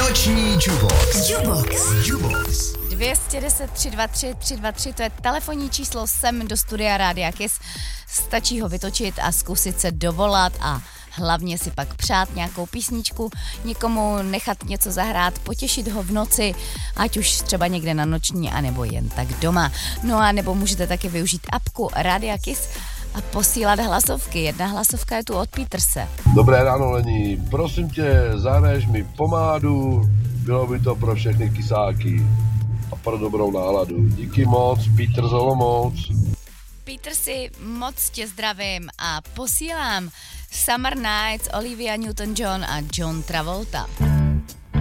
Noční Jukebox. Jukebox. 210 323 323, to je telefonní číslo sem do studia Rádia Kiss. Stačí ho vytočit a zkusit se dovolat a hlavně si pak přát nějakou písničku, někomu nechat něco zahrát, potěšit ho v noci, ať už třeba někde na noční, anebo jen tak doma. No a nebo můžete taky využít apku Rádia Kiss a posílat hlasovky. Jedna hlasovka je tu od Peterse. Dobré ráno, Lení. Prosím tě, zahraješ mi pomádu, bylo by to pro všechny kysáky a pro dobrou náladu. Díky moc, Petr z Olomouc. Petersi, moc tě zdravím a posílám Summer Nights, Olivia Newton-John a John Travolta.